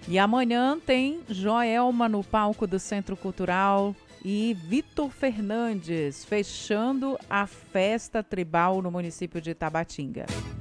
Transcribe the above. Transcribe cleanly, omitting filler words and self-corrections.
E amanhã tem Joelma no palco do Centro Cultural e Vitor Fernandes fechando a festa tribal no município de Tabatinga.